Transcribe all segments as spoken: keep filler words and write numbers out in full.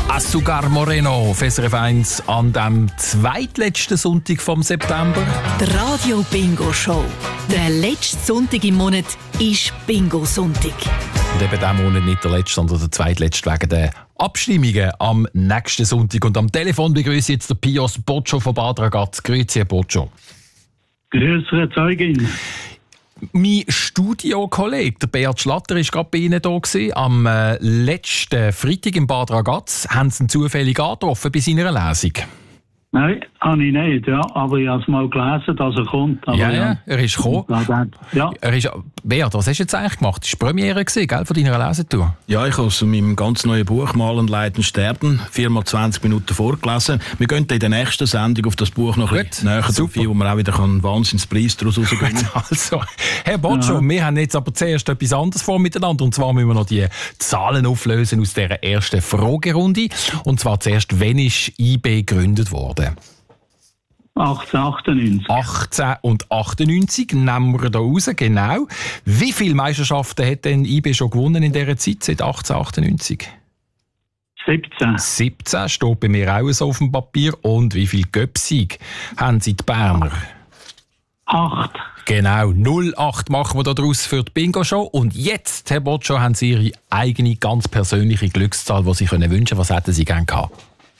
Azúcar Moreno auf S R F eins an dem zweitletzten Sonntag vom September. Die Radio Bingo Show. Der letzte Sonntag im Monat ist Bingo-Sonntag. Und eben diesen Monat nicht der letzte, sondern der zweitletzte wegen der Abstimmungen am nächsten Sonntag. Und am Telefon begrüße ich jetzt den Pius Boccio von Bad Ragaz. Grüezi, Herr Boccio. Grüezi, Herr Zeugin. Mein Studiokollege, der Beat Schlatter, war gerade bei Ihnen da gewesen. Am äh, letzten Freitag im Bad Ragaz haben Sie ihn zufällig angetroffen bei seiner Lesung. Nein, habe ich nicht, ja. Aber ich habe es mal gelesen, dass er kommt. Aber ja, ja, er ist gekommen. Ja. Er ist, Beat, was hast du jetzt eigentlich gemacht? Das war die Premiere gewesen, gell, von deiner Lesetour? Ja, ich habe aus meinem ganz neuen Buch «Malen, Leiden, Sterben» viermal zwanzig Minuten vorgelesen. Wir gehen in der nächsten Sendung auf das Buch noch ein bisschen näher drauf ein, wo man auch wieder einen Wahnsinnspreis daraus rausgewinnen kann. Also, Herr Boccio, ja. Wir haben jetzt aber zuerst etwas anderes vor miteinander. Und zwar müssen wir noch die Zahlen auflösen aus dieser ersten Fragerunde. Und zwar zuerst, wann ist I B gegründet worden? achtzehnhundertachtundneunzig. achtzehn und achtundneunzig nehmen wir da raus, genau. Wie viele Meisterschaften hat denn I B schon gewonnen in dieser Zeit, seit achtzehnhundertachtundneunzig? siebzehn. siebzehn steht bei mir auch so auf dem Papier. Und wie viele Göpsiege haben Sie die Berner? acht. Genau, null acht machen wir da draus für die Bingo-Show. Und jetzt, Herr Boccio, haben Sie Ihre eigene, ganz persönliche Glückszahl, die Sie können wünschen. Was hätten Sie gerne gehabt?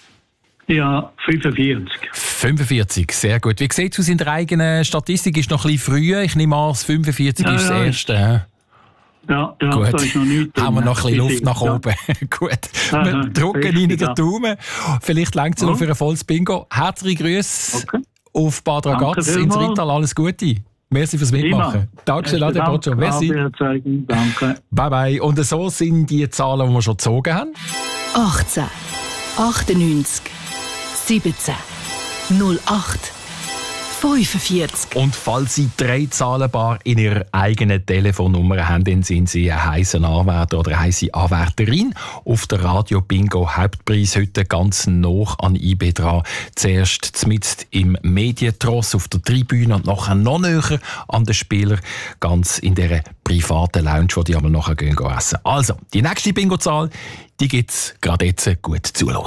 Ja, fünfundvierzig. fünfundvierzig, sehr gut. Wie sieht es aus in der eigenen Statistik? Ist noch ein bisschen früher. Ich nehme an, das fünfundvierzig ja, ist das ja. erste. Ja, ja, gut. Da ist noch nichts. Haben wir noch ein bisschen Luft nach ja. oben. Gut. Ja, wir ja, drücken richtig, Ihnen den ja. Daumen. Vielleicht reicht es ja. noch für ein volles Bingo. Herzliche Grüße Okay. auf Bad Ragaz Danke ins vielmals. Rital. Alles Gute. Merci fürs Mitmachen. Dankeschön, Ade Boccio. Merci. Danke. Bye bye. Und so sind die Zahlen, die wir schon gezogen haben. achtzehn, achtundneunzig, siebzehn, null acht, fünfundvierzig. Und falls Sie drei Zahlenbar in Ihrer eigenen Telefonnummer haben, dann sind Sie ein heißer Anwärter oder eine heisse Anwärterin. Auf der Radio Bingo Hauptpreis heute ganz nah an I B dran. Zuerst mitten im Medientross auf der Tribüne und nachher noch näher an den Spielern, ganz in dieser privaten Lounge, wo die aber nachher gehen essen. Also, die nächste Bingo-Zahl, die gibt es gerade jetzt gut zuhören.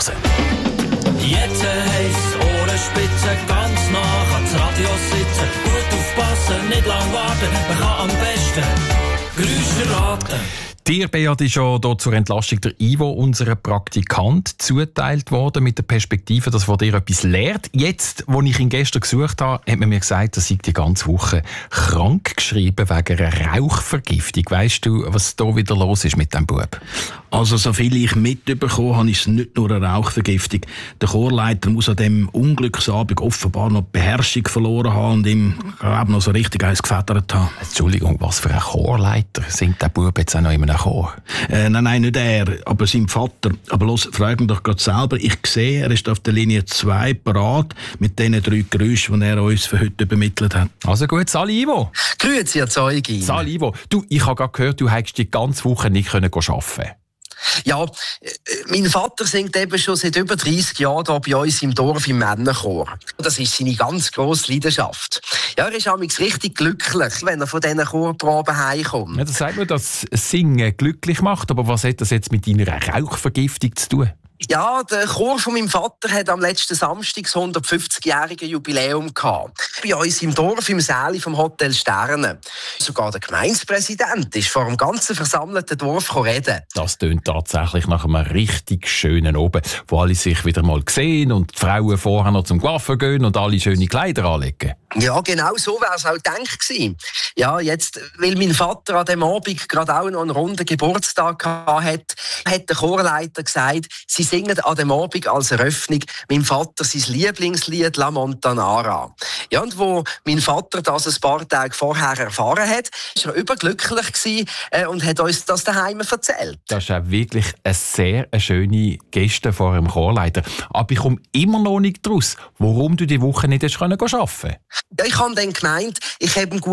Jetzt heisst Ohrenspitze, ganz nah ans Radio sitzen. Gut aufpassen, nicht lang warten, man kann am besten Geräusche raten. Dir, Beat, ist ja hier zur Entlastung der Ivo, unser Praktikant, zuteilt worden mit der Perspektive, dass er dir etwas lehrt. Jetzt, als ich ihn gestern gesucht habe, hat man mir gesagt, er sei die ganze Woche krank geschrieben wegen einer Rauchvergiftung. Weisst du, was da wieder los ist mit dem Bub? Also, so viel ich mitbekommen habe, ist es nicht nur eine Rauchvergiftung. Der Chorleiter muss an diesem Unglücksabend offenbar noch die Beherrschung verloren haben und ihm, glaube noch so richtig eins gefedert haben. Entschuldigung, was für ein Chorleiter? Singt der Bub jetzt auch noch in einem Chor? Äh, nein, nein, nicht er, aber sein Vater. Aber los, frag ihn doch gerade selber. Ich sehe, er ist auf der Linie zwei parat mit den drei Geräuschen, die er uns für heute übermittelt hat. Also gut, Sali Ivo. Grüezi, Herr Zeugin. Sali Ivo. Du, ich habe gerade gehört, du hättest die ganze Woche nicht arbeiten können. Ja, äh, mein Vater singt eben schon seit über dreissig Jahren hier bei uns im Dorf im Männerchor. Das ist seine ganz grosse Leidenschaft. Ja, er ist amigs richtig glücklich, wenn er von diesen Chorproben heimkommt. Ja, das sagt man, dass Singen glücklich macht, aber was hat das jetzt mit deiner Rauchvergiftung zu tun? Ja, der Chor von meinem Vater hat am letzten Samstag das hundertfünfzigjährige Jubiläum gehabt. Bei uns im Dorf im Säli vom Hotel Sterne. Sogar der Gemeindepräsident ist vor dem ganzen versammelten Dorf reden. Das tönt tatsächlich nach einem richtig schönen Abend, wo alle sich wieder mal sehen und die Frauen vorher noch zum Coiffeur gehen und alle schöne Kleider anlegen. Ja, genau so wäre es auch gedacht gewesen. Ja, jetzt, weil mein Vater an dem Abend gerade auch noch einen runden Geburtstag hatte, hat der Chorleiter gesagt, sie singen an dem Abend als Eröffnung meinem Vater sein Lieblingslied «La Montanara». Ja, und wo mein Vater das ein paar Tage vorher erfahren hat, war er überglücklich gewesen, äh, und hat uns das daheim erzählt. Das ist auch wirklich eine sehr eine schöne Geste vor dem Chorleiter. Aber ich komme immer noch nicht raus, warum du die Woche nicht arbeiten konntest. Ja, ich habe dann gemeint, ich habe eine gute Idee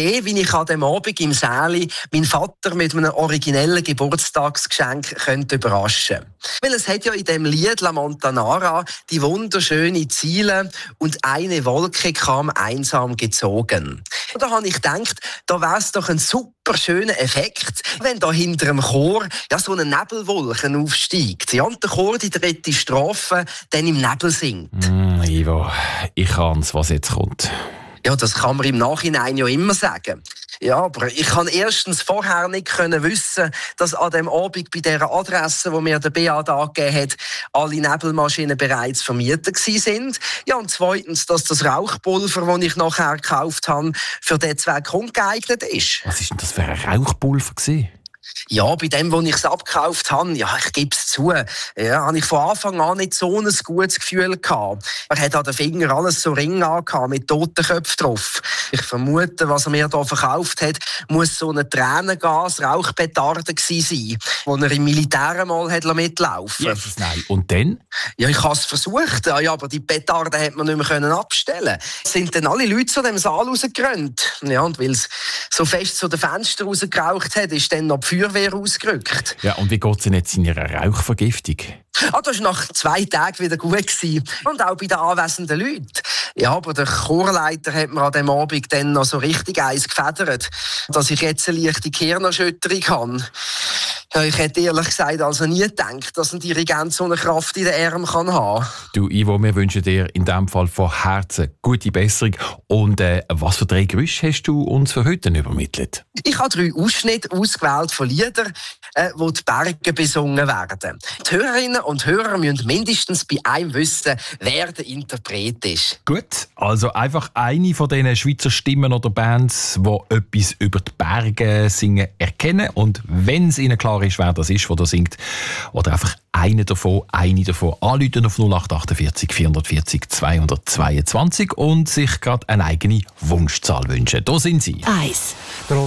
Idee, wie ich an dem Abend im Säli meinen Vater mit einem originellen Geburtstagsgeschenk könnte überraschen könnte. Weil es hat ja in dem Lied La Montanara die wunderschöne Ziele und eine Wolke kam einsam gezogen. Und da habe ich gedacht, da wäre es doch ein super schöner Effekt, wenn da hinter dem Chor ja so eine Nebelwolke aufsteigt. Ja, und der Chor die dritte Strophe dann im Nebel singt. Mm, Ivo, ich ahn's, was jetzt kommt. Ja, das kann man im Nachhinein ja immer sagen. Ja, aber ich kann erstens vorher nicht können wissen, dass an dem Abend bei dieser Adresse, die mir der Beat angegeben hat, alle Nebelmaschinen bereits vermietet sind. Ja, und zweitens, dass das Rauchpulver, das ich nachher gekauft habe, für diesen Zweck ungeeignet ist. Was war denn das für ein Rauchpulver gewesen? Ja, bei dem, wo ich es abgekauft habe, ja, ich gebe es zu, ja, habe ich von Anfang an nicht so ein gutes Gefühl gehabt. Er hat an den Fingern alles so Ringe angehabt, mit Totenköpfen drauf. Ich vermute, was er mir hier verkauft hat, muss so eine Tränengas-Rauchpetarde gewesen sein, die er im Militär einmal hat mitlaufen lassen. Jesus, nein. Und dann? Ja, ich habe es versucht, ja, aber die Petarde hat man nicht mehr abstellen. Es sind dann alle Leute zu dem Saal rausgerannt. Ja, und weil es so fest zu den Fenstern rausgeraucht hat, ist dann noch die Feuerwehr ausgerückt. Ja, und wie geht es denn jetzt in Ihrer Rauchvergiftung? Ah, das war nach zwei Tagen wieder gut gewesen. Und auch bei den anwesenden Leuten. Ja, aber der Chorleiter hat mir an dem Abend dann noch so richtig eins gefedert, dass ich jetzt eine leichte Gehirnerschütterung habe. Ja, ich hätte ehrlich gesagt also nie gedacht, dass ein Dirigent so eine Kraft in den Armen kann haben. Du, Ivo, wir wünschen dir in diesem Fall von Herzen gute Besserung. Und äh, was für drei Geräusche hast du uns für heute übermittelt? Ich habe drei Ausschnitte ausgewählt von Liedern, äh, wo die Berge besungen werden. Die Hörerinnen und Hörer müssen mindestens bei einem wissen, wer der Interpret ist. Gut, also einfach eine von diesen Schweizer Stimmen oder Bands, die etwas über die Berge singen, erkennen. Und wenn es ihnen klar ist, wer das ist, der da singt, oder einfach eine davon, eine davon anrufen auf null acht achtundvierzig vierhundertvierzig zweihundertzweiundzwanzig und sich gerade eine eigene Wunschzahl wünschen. Da sind sie. Eins.